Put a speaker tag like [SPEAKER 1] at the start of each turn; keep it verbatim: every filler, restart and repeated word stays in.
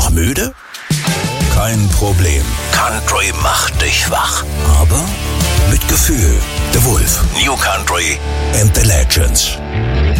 [SPEAKER 1] Noch müde? Kein Problem. Country macht dich wach. Aber mit Gefühl. The Wolf. New Country and the Legends.